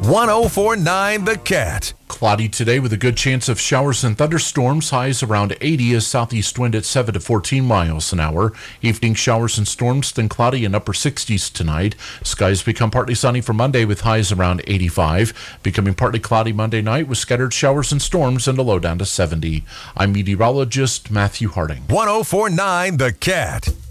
1049 The Cat. Cloudy today with a good chance of showers and thunderstorms. Highs around 80 as southeast wind at 7 to 14 miles an hour. Evening showers and storms, then cloudy in upper 60s tonight. Skies become partly sunny for Monday with highs around 85. Becoming partly cloudy Monday night with scattered showers and storms and a low down to 70. I'm meteorologist Matthew Harding. 1049 The Cat.